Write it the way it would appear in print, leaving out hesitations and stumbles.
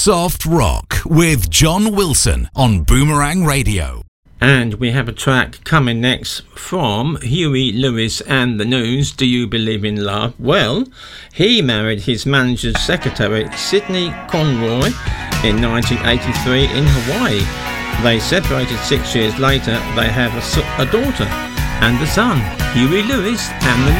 Soft Rock with John Wilson on Boomerang Radio. And we have a track coming next from Huey Lewis and the News, Do You Believe in Love? Well, he married his manager's secretary, Sidney Conroy, in 1983 in Hawaii. They separated 6 years later. They have a daughter and a son, Huey Lewis and the